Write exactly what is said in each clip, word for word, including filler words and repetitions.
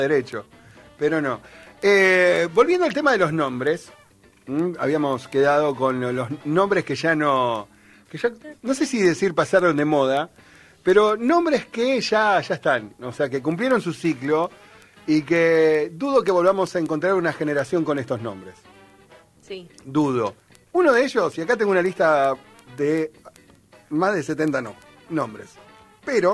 derecho, pero no. Eh, volviendo al tema de los nombres, ¿m? habíamos quedado con los nombres que ya no, que ya, no sé si decir pasaron de moda, pero nombres que ya, ya están, o sea, que cumplieron su ciclo y que dudo que volvamos a encontrar una generación con estos nombres. Sí. Dudo. Uno de ellos, y acá tengo una lista de más de setenta no, nombres, pero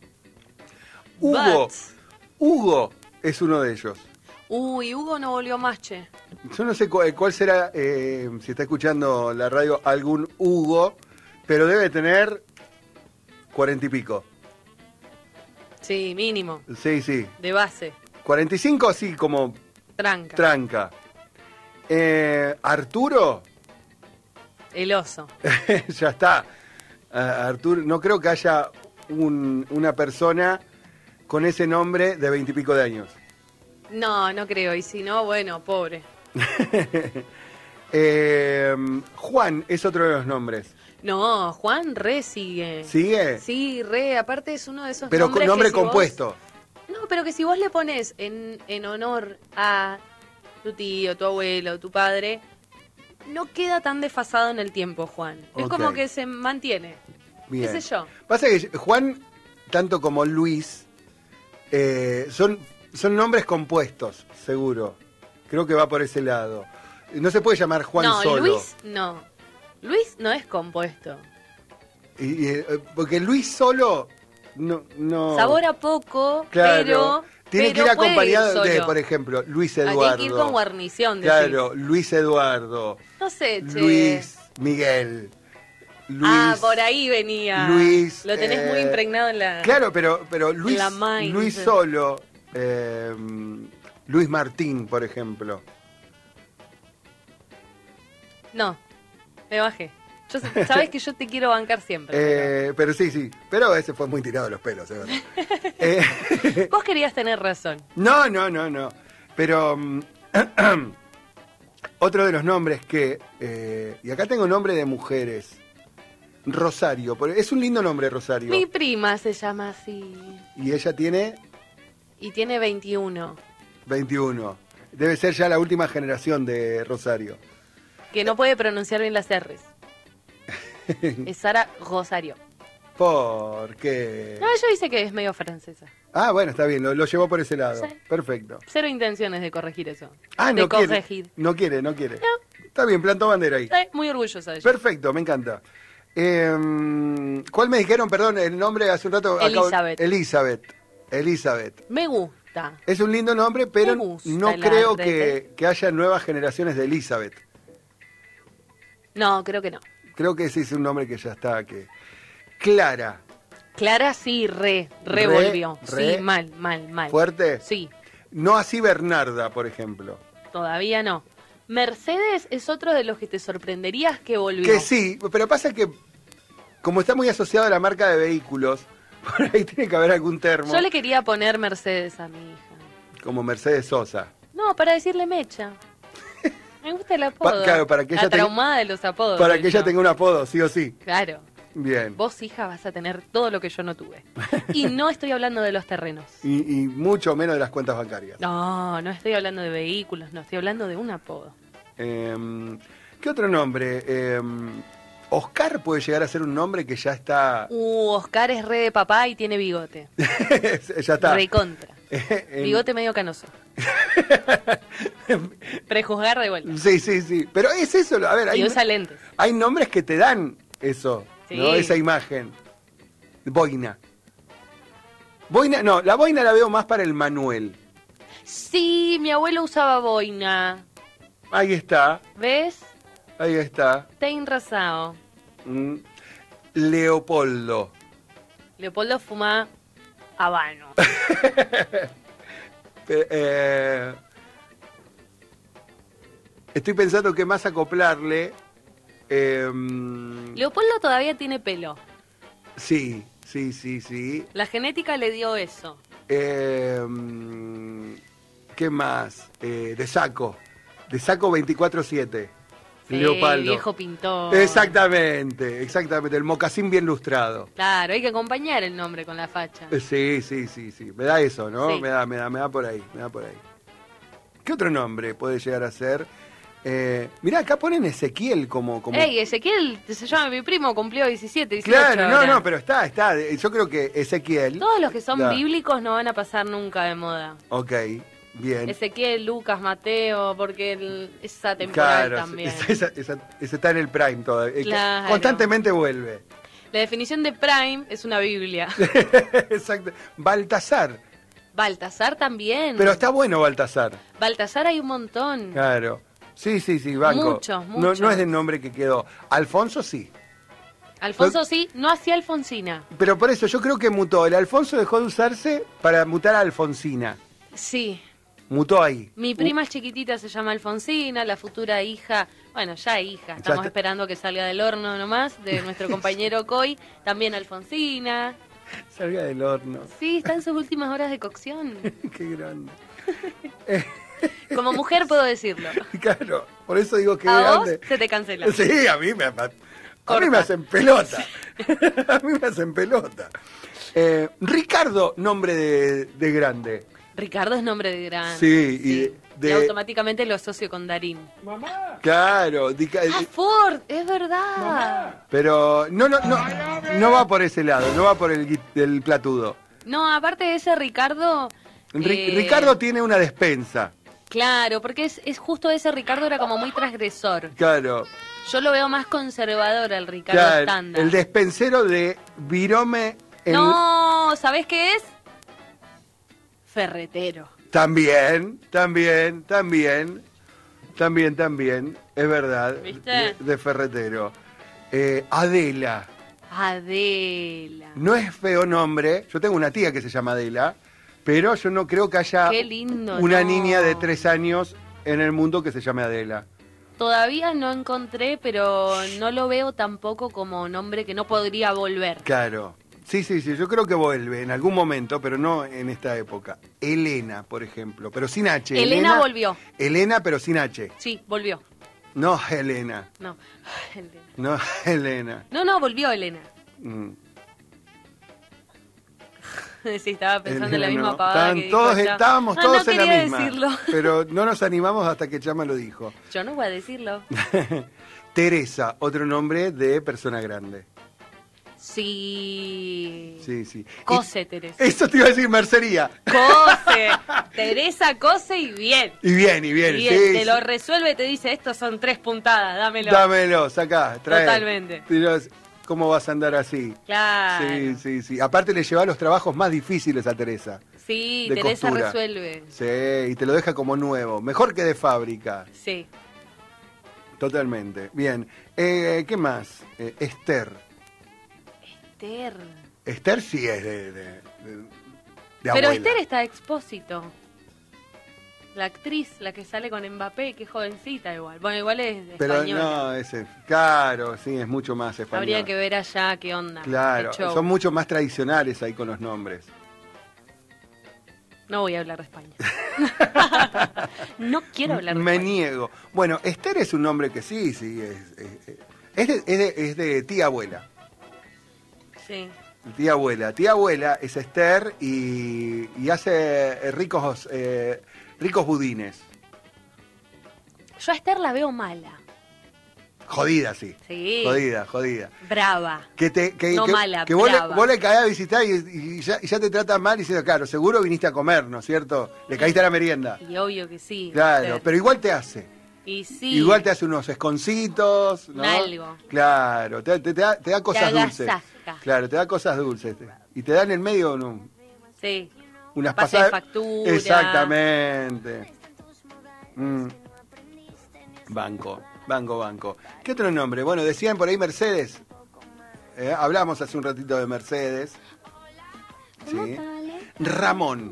Hugo, But. Hugo es uno de ellos. Uy, Hugo no volvió más, che. Yo no sé cuál, cuál será, eh, si está escuchando la radio, algún Hugo, pero debe tener cuarenta y pico. Sí, mínimo. Sí, sí. De base. cuarenta y cinco así como Tranca. tranca. Eh, Arturo, El oso. ya está. Ah, Arturo, no creo que haya un- una persona con ese nombre de veintipico de años. No, no creo. Y si no, bueno, pobre. Eh, Juan es otro de los nombres. No, Juan re sigue. ¿Sigue? Sí, re. Aparte es uno de esos Pero con nombres nombre que si vos- compuesto. No, pero que si vos le pones en, en honor a tu tío, tu abuelo, tu padre, no queda tan desfasado en el tiempo, Juan. Es Ok. como que se mantiene. Bien. ¿Qué sé yo? Pasa que Juan, tanto como Luis, eh, son, son nombres compuestos, seguro. Creo que va por ese lado. No se puede llamar Juan no, solo. Luis no. Luis no es compuesto. Y, y, eh, porque Luis solo no... no Sabor a poco, claro, pero... tiene pero que ir puede acompañado de, solo. por ejemplo, Luis Ah, Eduardo. tiene que ir con guarnición, decís. Claro, Luis Eduardo. No sé, che. Luis Miguel. Luis, ah, por ahí venía. Luis, Lo tenés eh, muy impregnado en la... Claro, pero, pero Luis, la mind. Luis solo, eh, Luis Martín, por ejemplo. No, me bajé. Yo, sabes que yo te quiero bancar siempre. Eh, pero sí, sí. Pero ese fue muy tirado de los pelos, es verdad. Eh, Vos querías tener razón. no, no, no, no. Pero mm, otro de los nombres que... eh, y acá tengo nombre de mujeres. Rosario. por- Es un lindo nombre, Rosario. Mi prima se llama así. Y ella tiene Y tiene veintiuno. veintiuno. Debe ser ya la última generación de Rosario. Que no puede pronunciar bien las R's. Es Sara Rosario. Porque... No, yo dice que es medio francesa. Ah, bueno, está bien, lo, lo llevó por ese lado. Sí. Perfecto. Cero intenciones de corregir eso. Ah, de no quiere. corregir. No quiere, no quiere. No. Está bien, plantó bandera ahí. Estoy muy orgullosa de ella. Perfecto, me encanta. Eh, ¿Cuál me dijeron, perdón, el nombre hace un rato? acabo- Elizabeth. Elizabeth. Elizabeth. Me gusta. Es un lindo nombre, pero Me gusta no el creo arte. que, que haya nuevas generaciones de Elizabeth. No, creo que no. Creo que ese es un nombre que ya está. Que... Clara. Clara sí, re, Re, revolvió. re. Sí, mal, mal, mal. ¿Fuerte? Sí, No así Bernarda, por ejemplo. todavía no. Mercedes es otro de los que te sorprenderías que volvió. Que sí, pero pasa que como está muy asociado a la marca de vehículos, por ahí tiene que haber algún termo. Yo le quería poner Mercedes a mi hija. Como Mercedes Sosa. No, para decirle Mecha. Me gusta el apodo. Pa- claro, para que ella La tenga- traumada de los apodos. Para soy que ella yo. tenga un apodo, sí o sí. Claro. Bien. Vos, hija, vas a tener todo lo que yo no tuve. Y no estoy hablando de los terrenos. Y, y mucho menos de las cuentas bancarias. No, no estoy hablando de vehículos, no estoy hablando de un apodo. Eh, ¿Qué otro nombre? Eh, Oscar puede llegar a ser un nombre que ya está... Uh, Oscar es re de papá y tiene bigote. ya está. Re contra. En- Bigote medio canoso. Prejuzgar de vuelta. Sí, sí, sí. Pero es eso. A ver, Y hay, usa lentes. hay nombres que te dan eso, Sí. ¿no? Esa imagen. Boina. Boina, no, la boina la veo más para el Manuel. Sí, mi abuelo usaba boina. Ahí está, ¿Ves? ahí está. Te enrasado. Mm. Leopoldo. Leopoldo fuma habano. Eh, eh, estoy pensando qué más acoplarle. Eh, Leopoldo todavía tiene pelo. sí, sí, sí, sí. La genética le dio eso. Eh, ¿Qué más? Eh, de saco. De saco veinticuatro siete. Leopoldo. Viejo pintor. Exactamente, exactamente. El mocasín bien lustrado. Claro, hay que acompañar el nombre con la facha. Eh, Sí, sí, sí, sí. Me da eso, ¿no? Sí. Me da, me da, me da por ahí, me da por ahí. ¿Qué otro nombre puede llegar a ser? Eh, mirá, acá ponen Ezequiel como... como... Ey, Ezequiel, se llama mi primo, cumplió diecisiete, dieciocho Claro, no, ahora. no, pero está, está. Yo creo que Ezequiel... Todos los que son Da. bíblicos no van a pasar nunca de moda. Ok, bien. Ezequiel, Lucas, Mateo, porque el- esa temporada Claro, también. esa, esa- esa- esa está en el prime todavía. Claro. Constantemente vuelve. La definición de Prime es una Biblia. Exacto. Baltasar. Baltasar también. Pero está bueno Baltasar. Baltasar hay un montón. Claro. Sí, sí, sí, banco. Muchos, No, muchos. no es del nombre que quedó. Alfonso sí. Alfonso sí, no hacía Alfonsina. Pero por eso yo creo que mutó. El Alfonso dejó de usarse para mutar a Alfonsina. Sí. Mutó ahí. Mi prima chiquitita se llama Alfonsina, la futura hija, bueno, ya hija, estamos está. esperando que salga del horno nomás, de nuestro compañero Coy, también Alfonsina. Salga del horno. Sí, está en sus últimas horas de cocción. Qué grande. Como mujer puedo decirlo. Claro, por eso digo que A vos grande. se te cancela. Sí, a mí me, a mí Corta. me hacen pelota. A mí me hacen pelota. Eh, Ricardo, nombre de, de grande. Ricardo es nombre de gran. Sí, y de- de- Y automáticamente lo asocio con Darín. Claro, dica- Ah, Ford, es verdad. pero no, no, no, no va por ese lado, no va por el, gui- el platudo. No, aparte de ese Ricardo. Ri- eh, Ricardo tiene una despensa, Claro, porque es, es justo ese Ricardo era como muy transgresor. claro, Yo lo veo más conservador al Ricardo claro, estándar. el despensero de Virome en- No, ¿sabés qué es? Ferretero. También, también, también, también, también, es verdad, ¿Viste? de, de ferretero. Eh, Adela, Adela. no es feo nombre, yo tengo una tía que se llama Adela, pero yo no creo que haya Qué lindo, una no. niña de tres años en el mundo que se llame Adela. Todavía no encontré, pero no lo veo tampoco como nombre que no podría volver. Claro. Sí, sí, sí, yo creo que vuelve en algún momento, pero no en esta época. Elena, por ejemplo, pero sin H. Elena volvió. Elena, pero sin H. Sí, volvió. No Elena. No. Elena. No Elena. No, no, volvió Elena. Mm. Sí, estaba pensando en la Elena, misma no. pavada Estaban que dijo todos, ella. estábamos Ah, todos no en la quería misma. decirlo. Pero no nos animamos hasta que Chama lo dijo. Yo no voy a decirlo. Teresa, otro nombre de persona grande. Sí. Sí, sí. Cose, Y- Teresa. Eso te iba a decir, mercería. Cose. Teresa cose y bien. Y bien, y bien. Bien, sí, te sí. lo resuelve, te dice, estos son tres puntadas, dámelo. Dámelo, sacá, trae. Totalmente. Dinos, ¿cómo vas a andar así? Claro. Sí, sí, sí. Aparte le lleva los trabajos más difíciles a Teresa. Sí, de Teresa costura. resuelve. Sí, y te lo deja como nuevo. Mejor que de fábrica. Sí. Totalmente. Bien. Eh, ¿Qué más? Eh, Esther. Esther. Esther sí es de, de, de- de Pero abuela. Esther está Expósito. La actriz, la que sale con Mbappé, que es jovencita igual. Bueno, igual es de Pero española. no, ese, claro, sí, es mucho más español. Habría que ver allá qué onda. Claro, qué show. son mucho más tradicionales ahí con los nombres. No voy a hablar de España. No quiero hablar de Me España. niego. Bueno, Esther es un nombre que sí, sí, es, es, es de, es de- es de tía abuela. Sí. Tía abuela. Tía abuela es Esther y, y hace eh, ricos, eh, ricos budines. Yo a Esther la veo mala. Jodida, sí. Sí. Jodida, jodida. Brava. Que, te, que, No que, mala, que vos, le, brava. vos le caes a visitar y, y ya, y ya te trata mal y dices, claro, seguro viniste a comer, ¿no es cierto? Le caíste a la merienda. Y obvio que sí. Claro, Esther. pero igual te hace. Y sí. Igual te hace unos esconcitos, ¿no? Un algo. Claro, te, te- te da, te da cosas dulces. agasaja. Claro, te da cosas dulces. Y te da en el medio no, Sí. unas Pase de pasadas. factura. Exactamente. Mm. Banco, banco, banco. ¿Qué otro nombre? Bueno, decían por ahí Mercedes. Eh, hablamos hace un ratito de Mercedes. Sí. Ramón.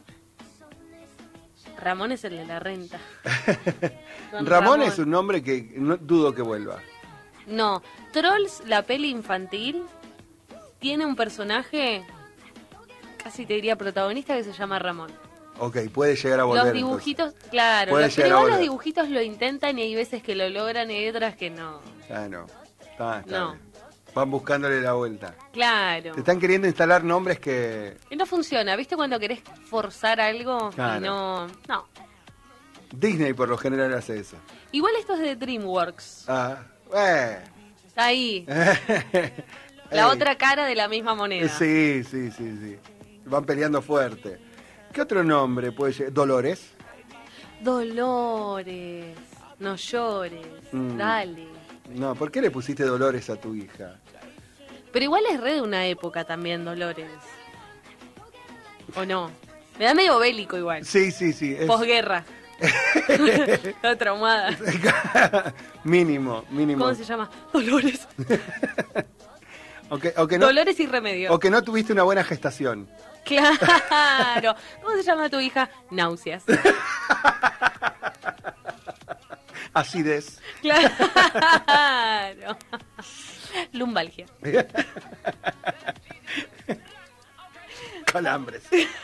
Ramón es el de la renta. Don Ramón Ramón. es un nombre que no dudo que vuelva. No, Trolls, la peli infantil, tiene un personaje, casi te diría protagonista, que se llama Ramón. Ok, puede llegar a volver. Los dibujitos, entonces. claro, Puede los, pero llegar a igual los volver. dibujitos lo intentan y hay veces que lo logran y hay otras que no. Ah, no. Está, está No. bien. Van buscándole la vuelta. Claro. Te están queriendo instalar nombres que... Y no funciona, ¿viste cuando querés forzar algo Claro. y no... No. Disney por lo general hace eso. Igual esto es de DreamWorks. Ah, eh. Está ahí. Ey. La otra cara de la misma moneda. Sí, sí, sí, sí. Van peleando fuerte. ¿Qué otro nombre puede ser? ¿Dolores? Dolores. No llores. Mm. Dale. No, ¿por qué le pusiste Dolores a tu hija? Pero igual es re de una época también, Dolores. ¿O no? Me da medio bélico igual. Sí, sí, sí. es- Posguerra. Está traumada. mínimo, mínimo. ¿Cómo se llama? Dolores. O que, o que no, Dolores y remedio. o que no tuviste una buena gestación. Claro. ¿Cómo se llama tu hija? Náuseas. Acidez. Claro. Lumbalgia. Calambres.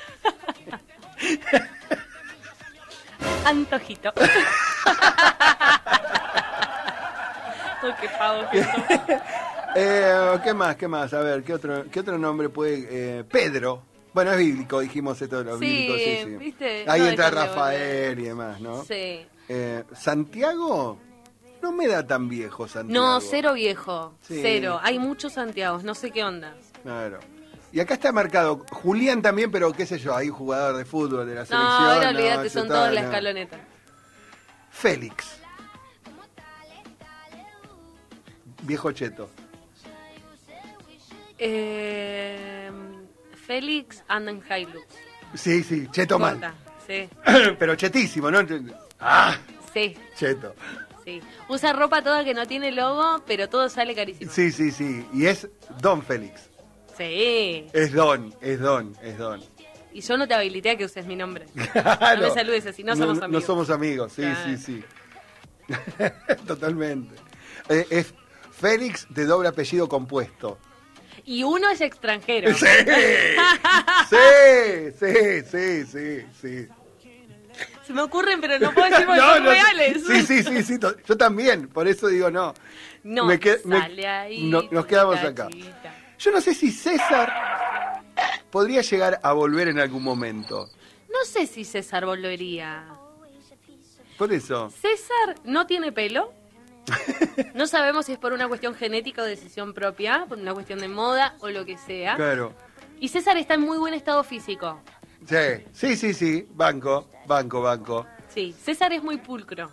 Antojito. Oh, qué pavo que sos. Eh, ¿Qué más? ¿Qué más? A ver, ¿qué otro, qué otro nombre puede...? Eh, Pedro. Bueno, es bíblico, dijimos esto de los Sí, bíblicos. Sí, sí. ¿viste? Ahí No entra dejan de Rafael y demás, ¿no? Sí. Eh, Santiago no me da tan viejo, Santiago. No, cero viejo. Sí. Cero. Hay muchos Santiagos, no sé qué onda. Claro. Y acá está marcado Julián también, pero qué sé yo, hay un jugador de fútbol de la selección. No, ahora olvídate, eso son está, todos la no. escaloneta. Félix. Viejo cheto. Eh, Félix anda en Hilux. Sí, sí, cheto mal. Corta. Sí, Pero chetísimo, ¿no? ¡Ah! sí, Cheto. sí. Usa ropa toda que no tiene logo, pero todo sale carísimo. Sí, sí, sí. Y es Don Félix. Sí. Es Don, es Don, es Don. Y yo no te habilité a que uses mi nombre. Claro. No me saludes así, no somos No amigos. somos amigos, sí, Claro. sí, sí. Totalmente. Eh, es Félix de doble apellido compuesto. Y uno es extranjero. Sí, sí, sí, sí, sí, sí. Se me ocurren, pero no puedo decir porque No, son no, reales. Sí, sí, sí, sí, to- yo también, por eso digo no. No, Me que- me- sale ahí. no- nos quedamos acá. cachita. Yo no sé si César podría llegar a volver en algún momento. No sé si César volvería. Por eso. César no tiene pelo. No sabemos si es por una cuestión genética o decisión propia, por una cuestión de moda o lo que sea. Claro. Y César está en muy buen estado físico. Sí, sí, sí, sí. Banco, banco, banco. Sí, César es muy pulcro.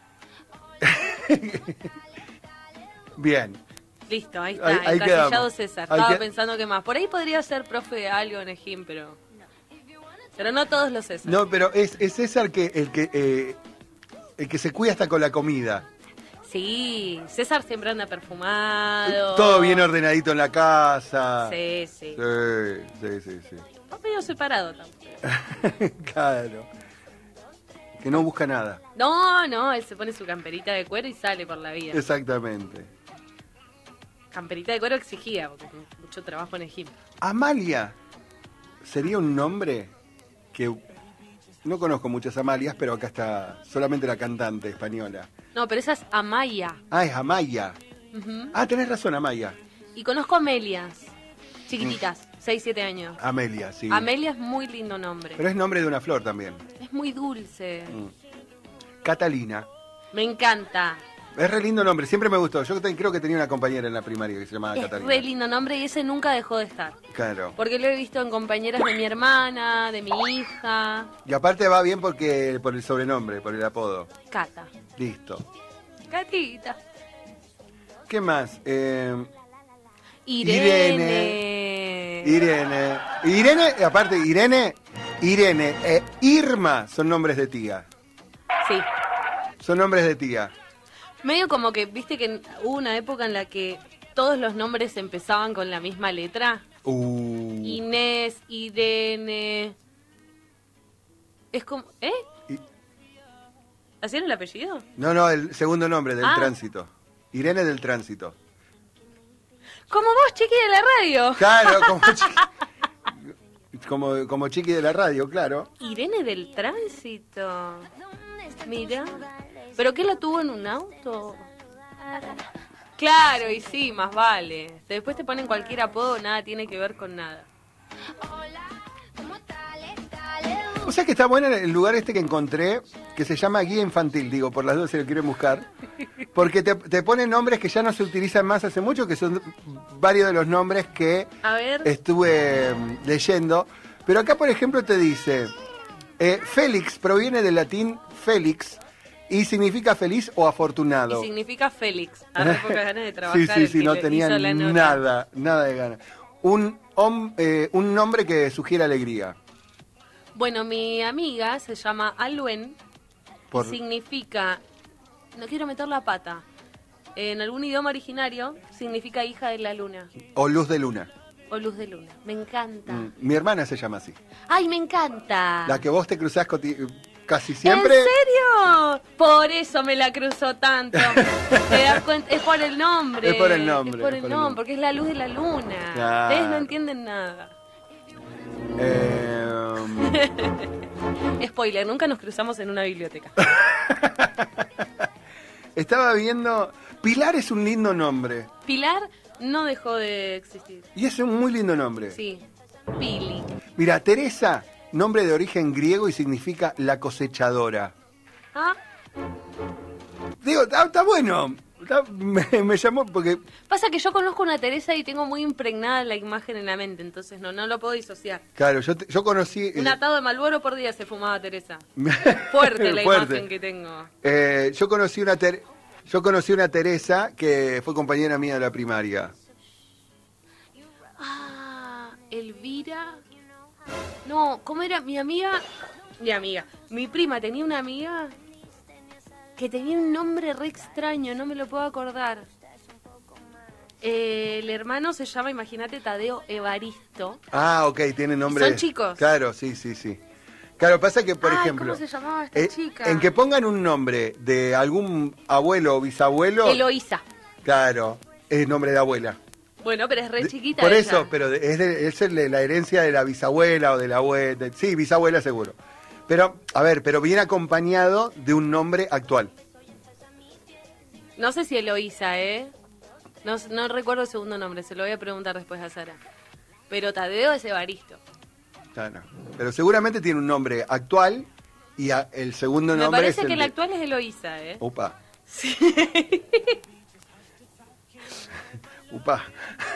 Bien. Listo, ahí está, Ahí- ahí encasillado quedamos. César. Ahí Estaba que- pensando que más. Por ahí podría ser profe de algo en Ejín, pero... Pero no todos los César. No, pero es, es César que el que eh, el que se cuida hasta con la comida. Sí, César siempre anda perfumado. Todo bien ordenadito en la casa. Sí, sí. Sí, sí, sí, sí. Está medio separado también. Claro. Que no busca nada. No, no, él se pone su camperita de cuero y sale por la vida. Exactamente. Camperita de cuero exigida, porque es mucho trabajo en Egipto. Amalia sería un nombre que no conozco muchas Amalias, pero acá está solamente la cantante española. No, pero esa es Amaya. Ah, es Amaya. Ujú. Ah, tenés razón, Amaya. Y conozco Amelias, chiquititas, seis, siete años. Amelia, sí. Amelia es muy lindo nombre. Pero es nombre de una flor también. Es muy dulce. Mm. Catalina. Me encanta. Es re lindo nombre, siempre me gustó. Yo te- creo que tenía una compañera en la primaria que se llamaba Es Catalina. re lindo nombre y ese nunca dejó de estar. Claro. Porque lo he visto en compañeras de mi hermana, de mi hija. Y aparte va bien porque por el sobrenombre, por el apodo. Cata. Listo. Catita. ¿Qué más? Eh, Irene. Irene. Irene, y aparte Irene, Irene e Irma son nombres de tía. Sí. Son nombres de tía. Medio como que, viste que hubo una época en la que todos los nombres empezaban con la misma letra. Uh. Inés, Irene. Es como... ¿Eh? Y- ¿Así era el apellido? no, no, el segundo nombre del Ah. tránsito. Irene del tránsito. Como vos, chiqui de la radio. Claro, como chiqui- como, como chiqui de la radio, claro. Irene del Tránsito. Mira. ¿Pero qué la tuvo en un auto? Claro, y sí, más vale. Después te ponen cualquier apodo, nada tiene que ver con nada. O sea que está bueno el lugar este que encontré, que se llama Guía Infantil, digo, por las dudas si lo quieren buscar. Porque te, te ponen nombres que ya no se utilizan más hace mucho, que son varios de los nombres que A ver. estuve leyendo. Pero acá, por ejemplo, te dice, eh, Félix proviene del latín Félix y significa feliz o afortunado. Y significa Félix. Ahora pocas ganas de trabajar. Sí, sí, el sí, que no le tenía hizo la nota. nada, nada de ganas. Un, hom- eh, un nombre que sugiere alegría. Bueno, mi amiga se llama Aluen Por- y significa, no quiero meter la pata, en algún idioma originario significa hija de la luna O luz de luna. o luz de luna. Me encanta. Mm, Mi hermana se llama así. ¡Ay, me encanta! La que vos te cruzás coti- casi siempre. ¿En serio? Por eso me la cruzó tanto. ¿Te das cuenta? Es por el nombre. Es por el nombre, Es por es el por el nombre, nombre. porque es la luz de la luna. Claro. Ustedes no entienden nada. Eh, Spoiler, nunca nos cruzamos en una biblioteca. estaba viendo. Pilar es un lindo nombre. Pilar no dejó de existir. Y es un muy lindo nombre. Sí. Pili. Mira, Teresa, nombre de origen griego y significa la cosechadora. Ah, Digo, está, está bueno. Está- me, me llamó porque. pasa que yo conozco una Teresa y tengo muy impregnada la imagen en la mente, entonces no, no lo puedo disociar. Claro, yo, te- yo conocí. Un eh, atado de Malboro por día se fumaba Teresa. Fuerte la Fuerte. imagen que tengo. Eh, yo conocí una Ter- yo conocí una Teresa que fue compañera mía de la primaria. Ah, Elvira. No, ¿cómo era? Mi amiga. Mi amiga. Mi prima tenía una amiga que tenía un nombre re extraño, no me lo puedo acordar. Eh, el hermano se llama, imagínate, Tadeo Evaristo. Ah, ok, tiene nombre. ¿Son chicos? Claro, sí, sí, sí. Claro, pasa que, por Ay, ejemplo. ¿cómo se llamaba esta eh, chica? En que pongan un nombre de algún abuelo o bisabuelo. Eloísa. Claro, es nombre de abuela. Bueno, pero es re De- chiquita Por ella. eso, pero de- es, de- es el de la herencia de la bisabuela o de la abuela. de- sí, bisabuela seguro. Pero, a ver, pero viene acompañado de un nombre actual. No sé si Eloísa, ¿eh? No, no recuerdo el segundo nombre, se lo voy a preguntar después a Sara. Pero Tadeo es Evaristo. Claro. Pero seguramente tiene un nombre actual y a- el segundo Me nombre parece es el que el de- actual es Eloísa, ¿eh? Upa, Sí. upa.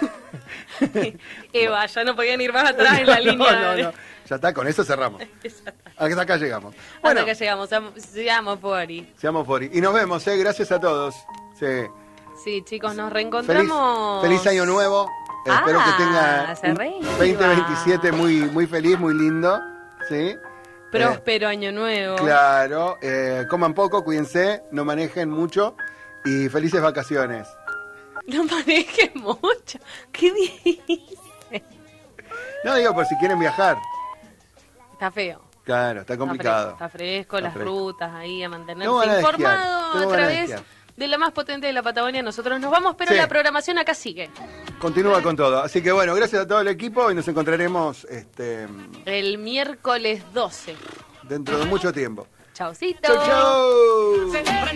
Eva, ya no podían ir más atrás en la No, línea. no, de- no. Ya está, con eso cerramos. Hasta acá llegamos. Hasta Bueno, que llegamos, seamos- seamos por ahí. seamos por ahí. Y nos vemos, ¿eh? Gracias a todos. Sí. Sí, chicos, nos Feliz, reencontramos. feliz año nuevo. Ah, Espero que tenga se un re iba. veinte veintisiete muy, muy feliz, muy lindo. ¿Sí? Próspero año nuevo. Eh, claro. eh, coman poco, cuídense, no manejen mucho y felices vacaciones. No manejes mucho. ¿Qué dices? No digo por si quieren viajar. Está feo. Claro, está complicado. Está fresco, está fresco, Está las fresco. rutas ahí, a mantenerse Tengo ganas de esquiar, informado tengo a ganas de través esquiar. de la más potente de la Patagonia. Nosotros nos vamos, pero Sí. la programación acá sigue. Continúa con todo. Así que bueno, gracias a todo el equipo y nos encontraremos este, El miércoles doce. dentro de mucho tiempo. Chaucito. ¡Chau, chau!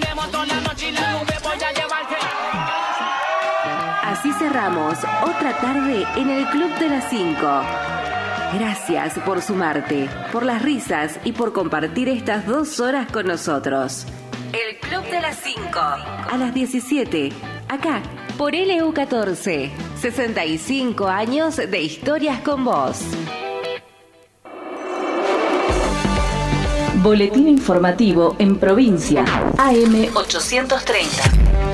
Así cerramos otra tarde en el Club de las Cinco. Gracias por sumarte, por las risas y por compartir estas dos horas con nosotros. El Club de las Cinco. A las diecisiete, acá, por L U catorce. sesenta y cinco años de historias con vos. Boletín informativo en provincia. A M ochocientos treinta.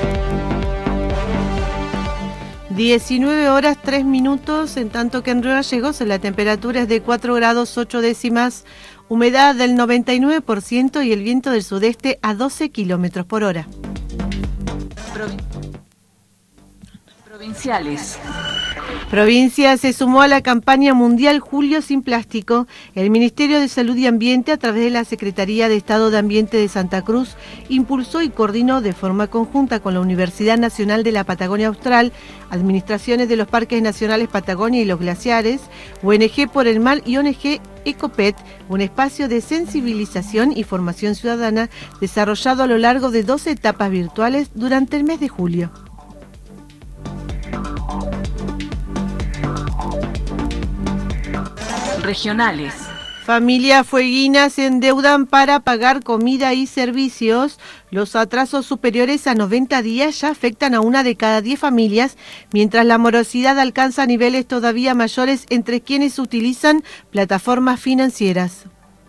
diecinueve horas tres minutos, en tanto que en Río Gallegos la temperatura es de cuatro grados ocho décimas, humedad del noventa y nueve por ciento y el viento del sudeste a doce kilómetros por hora. Provinciales. Provincia se sumó a la campaña mundial Julio sin Plástico. El Ministerio de Salud y Ambiente, a través de la Secretaría de Estado de Ambiente de Santa Cruz, impulsó y coordinó de forma conjunta con la Universidad Nacional de la Patagonia Austral, administraciones de los Parques Nacionales Patagonia y los Glaciares, O N G por el Mal y O N G Ecopet, un espacio de sensibilización y formación ciudadana desarrollado a lo largo de doce etapas virtuales durante el mes de julio. Regionales. Familias fueguinas se endeudan para pagar comida y servicios. Los atrasos superiores a noventa días ya afectan a una de cada diez familias, mientras la morosidad alcanza niveles todavía mayores entre quienes utilizan plataformas financieras.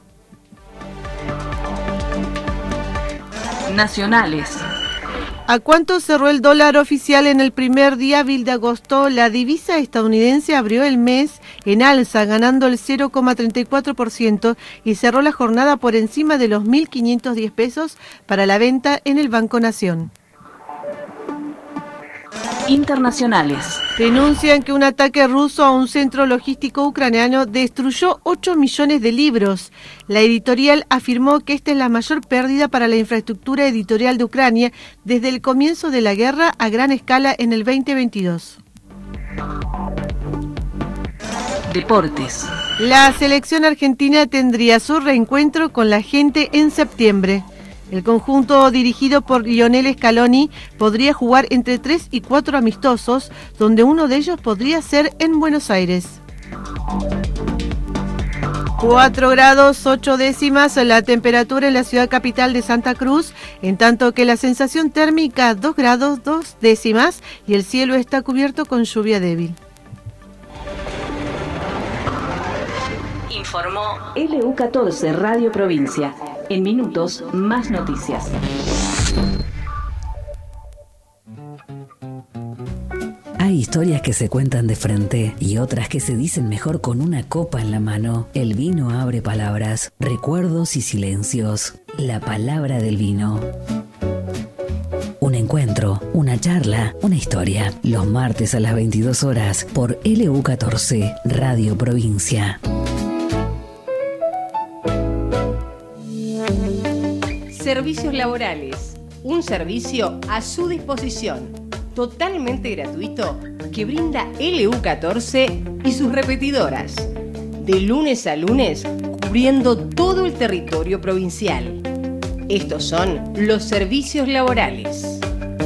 Nacionales. ¿A cuánto cerró el dólar oficial en el primer día hábil de agosto? La divisa estadounidense abrió el mes en alza, ganando el cero coma treinta y cuatro por ciento y cerró la jornada por encima de los mil quinientos diez pesos para la venta en el Banco Nación. Internacionales. Denuncian que un ataque ruso a un centro logístico ucraniano destruyó ocho millones de libros. La editorial afirmó que esta es la mayor pérdida para la infraestructura editorial de Ucrania desde el comienzo de la guerra a gran escala en el veinte veintidós. Deportes. La selección argentina tendría su reencuentro con la gente en septiembre. El conjunto dirigido por Lionel Scaloni podría jugar entre tres y cuatro amistosos, donde uno de ellos podría ser en Buenos Aires. cuatro grados ocho décimas la temperatura en la ciudad capital de Santa Cruz, en tanto que la sensación térmica dos grados dos décimas y el cielo está cubierto con lluvia débil. Informó L U catorce Radio Provincia. En minutos, más noticias. Hay historias que se cuentan de frente y otras que se dicen mejor con una copa en la mano. El vino abre palabras, recuerdos y silencios. La palabra del vino. Un encuentro, una charla, una historia. Los martes a las veintidós horas por L U catorce Radio Provincia. Servicios laborales, un servicio a su disposición, totalmente gratuito, que brinda L U catorce y sus repetidoras, de lunes a lunes, cubriendo todo el territorio provincial. Estos son los servicios laborales.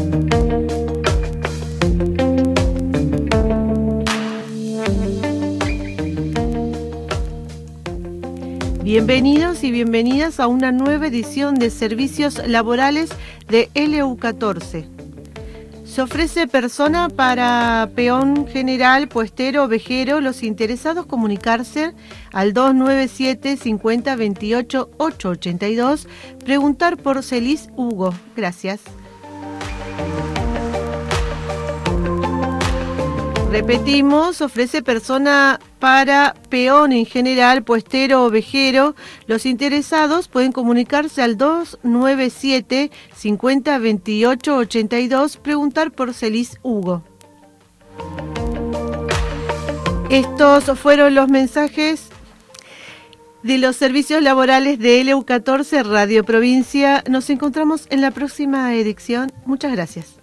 Bienvenidos y bienvenidas a una nueva edición de Servicios Laborales de L U catorce. Se ofrece persona para peón general, puestero, ovejero. Los interesados comunicarse al dos nueve siete, cinco cero, dos ocho, ocho ocho dos. Preguntar por Celis Hugo. Gracias. Repetimos, ofrece persona para peón en general, puestero, ovejero. Los interesados pueden comunicarse al dos nueve siete, cinco cero, dos ocho, ocho dos, preguntar por Celis Hugo. Estos fueron los mensajes de los servicios laborales de L U catorce Radio Provincia. Nos encontramos en la próxima edición. Muchas gracias.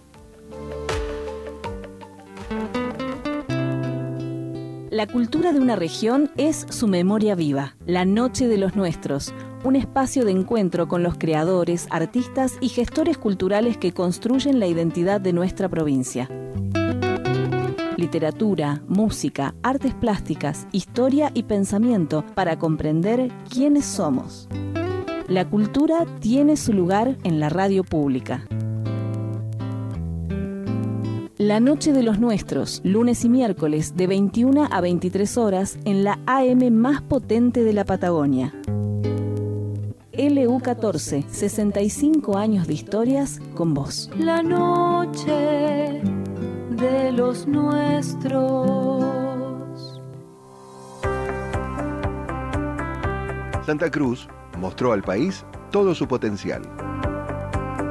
La cultura de una región es su memoria viva. La Noche de los Nuestros, un espacio de encuentro con los creadores, artistas y gestores culturales que construyen la identidad de nuestra provincia. Literatura, música, artes plásticas, historia y pensamiento para comprender quiénes somos. La cultura tiene su lugar en la radio pública. La Noche de los Nuestros, lunes y miércoles de veintiuna a veintitrés horas en la A M más potente de la Patagonia. L U catorce, sesenta y cinco años de historias con vos. La noche de los nuestros. Santa Cruz mostró al país todo su potencial.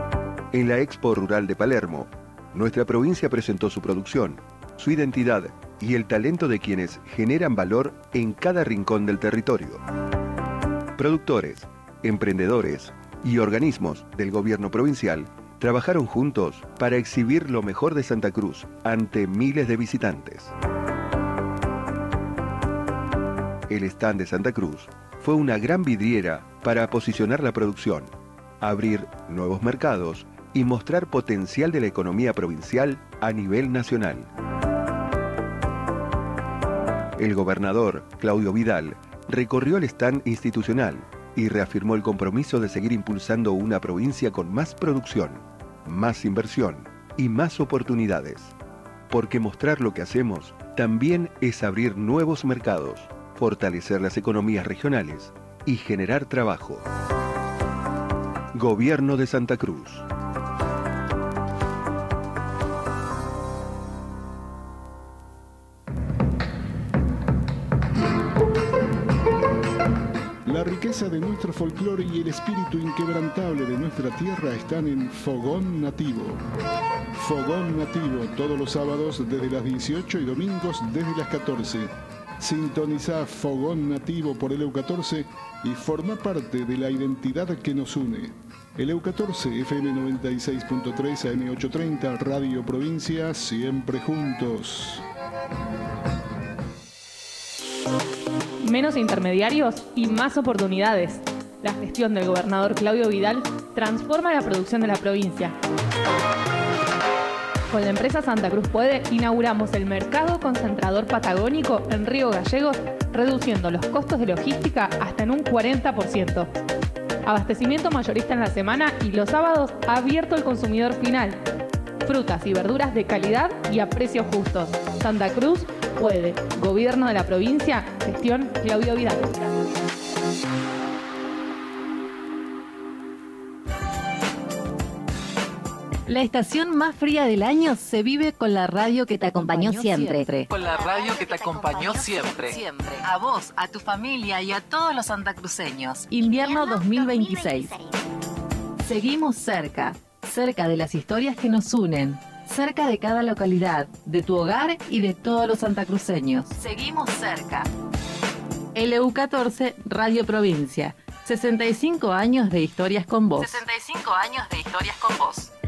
En la Expo Rural de Palermo, nuestra provincia presentó su producción, su identidad, y el talento de quienes generan valor en cada rincón del territorio. Productores, emprendedores y organismos del gobierno provincial trabajaron juntos para exhibir lo mejor de Santa Cruz ante miles de visitantes. El stand de Santa Cruz fue una gran vidriera para posicionar la producción, abrir nuevos mercados y mostrar potencial de la economía provincial a nivel nacional. El gobernador, Claudio Vidal, recorrió el stand institucional y reafirmó el compromiso de seguir impulsando una provincia con más producción, más inversión y más oportunidades. Porque mostrar lo que hacemos también es abrir nuevos mercados, fortalecer las economías regionales y generar trabajo. Gobierno de Santa Cruz. La riqueza de nuestro folclore y el espíritu inquebrantable de nuestra tierra están en Fogón Nativo. Fogón Nativo, todos los sábados desde las dieciocho y domingos desde las catorce. Sintoniza Fogón Nativo por el E U catorce y forma parte de la identidad que nos une. El E U catorce, F M noventa y seis punto tres, A M ochocientos treinta, Radio Provincia, siempre juntos. Menos intermediarios y más oportunidades. La gestión del gobernador Claudio Vidal transforma la producción de la provincia. Con la empresa Santa Cruz Puede, inauguramos el mercado concentrador patagónico en Río Gallegos, reduciendo los costos de logística hasta en un cuarenta por ciento. Abastecimiento mayorista en la semana y los sábados abierto al consumidor final. Frutas y verduras de calidad y a precios justos. Santa Cruz Puede. Gobierno de la provincia. Gestión Claudio Vidal. La estación más fría del año se vive con la radio que te acompañó siempre. Con la radio que te acompañó siempre. A vos, a tu familia y a todos los santacruceños. Invierno dos mil veintiséis. Seguimos cerca, cerca de las historias que nos unen, cerca de cada localidad, de tu hogar y de todos los santacruceños. Seguimos cerca. L U catorce, Radio Provincia. sesenta y cinco años de historias con vos. sesenta y cinco años de historias con vos.